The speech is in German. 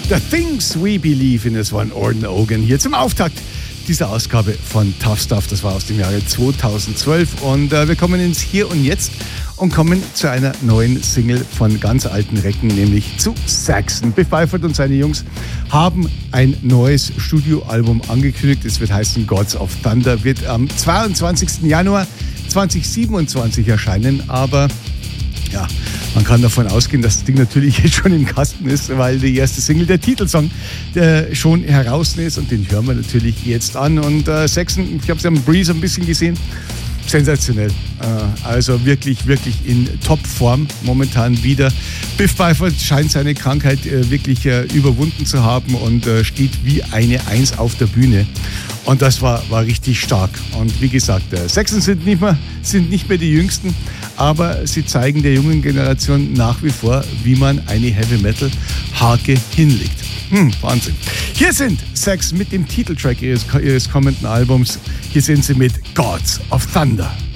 The Things We Believe in, es war Orton Ogan hier zum Auftakt dieser Ausgabe von Tough Stuff. Das war aus dem Jahre 2012 und wir kommen ins Hier und Jetzt und kommen zu einer neuen Single von ganz alten Recken, nämlich zu Saxon. Biff Byford und seine Jungs haben ein neues Studioalbum angekündigt. Es wird heißen Gods of Thunder, wird am 22. Januar 2027 erscheinen, aber ja, man kann davon ausgehen, dass das Ding natürlich jetzt schon im Kasten ist, weil die erste Single, der Titelsong, der schon heraus ist und den hören wir natürlich jetzt an. Und Saxon, ich habe es am Breeze ein bisschen gesehen, sensationell. Also wirklich, wirklich in Topform momentan wieder. Biff Byford scheint seine Krankheit wirklich überwunden zu haben und steht wie eine Eins auf der Bühne. Und das war richtig stark. Und wie gesagt, Saxon sind nicht mehr die Jüngsten, aber sie zeigen der jungen Generation nach wie vor, wie man eine Heavy-Metal-Hake hinlegt. Wahnsinn. Hier sind Saxon mit dem Titeltrack ihres kommenden Albums. Hier sind sie mit Gods of Thunder.